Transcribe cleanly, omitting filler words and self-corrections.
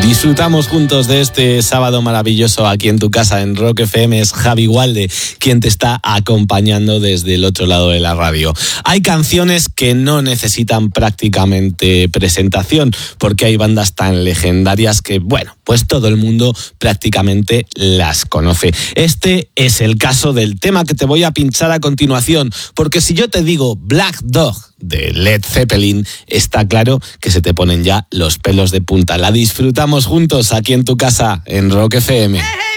Disfrutamos juntos de este sábado maravilloso aquí en tu casa en Rock FM. Es Javi Gualde quien te está acompañando desde el otro lado de la radio. Hay canciones que no necesitan prácticamente presentación porque hay bandas tan legendarias que, bueno, pues todo el mundo prácticamente las conoce. Este es el caso del tema que te voy a pinchar a continuación, porque si yo te digo Black Dog de Led Zeppelin, está claro que se te ponen ya los pelos de punta. La disfrutamos juntos aquí en tu casa en Rock FM.